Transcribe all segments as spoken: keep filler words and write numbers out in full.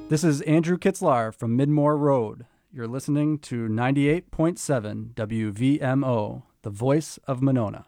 This is Andrew Kitzlar from Midmore Road. You're listening to ninety-eight point seven W V M O, the voice of Monona.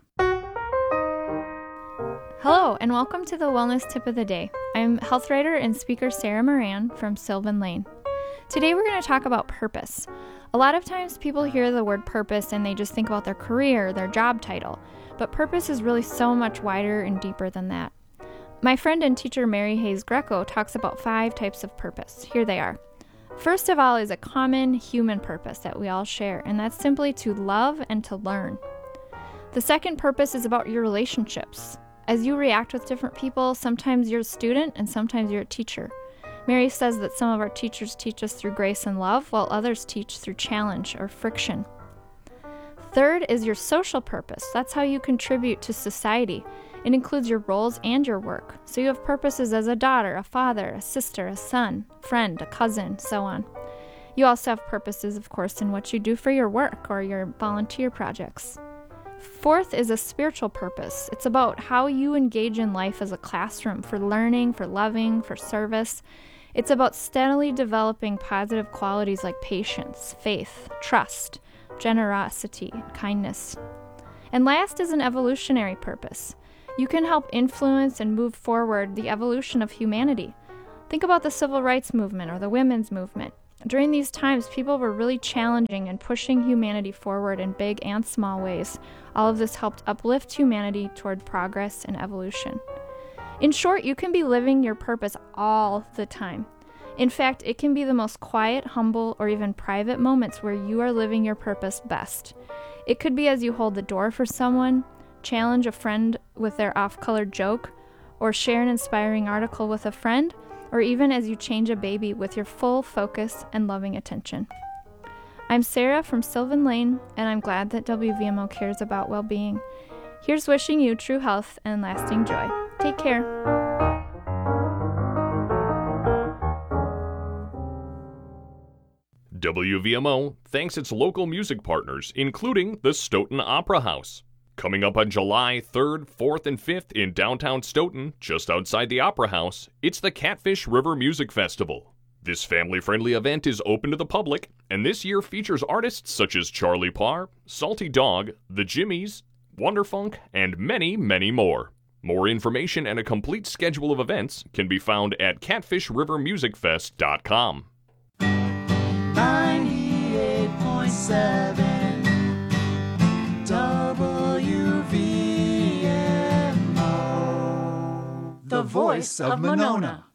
Hello, and welcome to the Wellness Tip of the Day. I'm health writer and speaker Sarah Moran from Sylvan Lane. Today we're going to talk about purpose. A lot of times people hear the word purpose and they just think about their career, their job title. But purpose is really so much wider and deeper than that. My friend and teacher Mary Hayes Greco talks about five types of purpose. Here they are. First of all is a common human purpose that we all share, and that's simply to love and to learn. The second purpose is about your relationships. As you react with different people, sometimes you're a student and sometimes you're a teacher. Mary says that some of our teachers teach us through grace and love, while others teach through challenge or friction. Third is your social purpose. That's how you contribute to society. It includes your roles and your work. So you have purposes as a daughter, a father, a sister, a son, friend, a cousin, so on. You also have purposes, of course, in what you do for your work or your volunteer projects. Fourth is a spiritual purpose. It's about how you engage in life as a classroom for learning, for loving, for service. It's about steadily developing positive qualities like patience, faith, trust, generosity, and kindness. And last is an evolutionary purpose. You can help influence and move forward the evolution of humanity. Think about the civil rights movement or the women's movement. During these times, people were really challenging and pushing humanity forward in big and small ways. All of this helped uplift humanity toward progress and evolution. In short, you can be living your purpose all the time. In fact, it can be the most quiet, humble, or even private moments where you are living your purpose best. It could be as you hold the door for someone, challenge a friend with their off-color joke, or share an inspiring article with a friend, or even as you change a baby with your full focus and loving attention. I'm Sarah from Sylvan Lane, and I'm glad that W V M O cares about well-being. Here's wishing you true health and lasting joy. Take care. W V M O thanks its local music partners, including the Stoughton Opera House. Coming up on July third, fourth, and fifth in downtown Stoughton, just outside the Opera House, it's the Catfish River Music Festival. This family-friendly event is open to the public, and this year features artists such as Charlie Parr, Salty Dog, The Jimmies, Wonderfunk, and many, many more. More information and a complete schedule of events can be found at catfish river music fest dot com. ninety-eight point seven W V M O, the voice of Monona.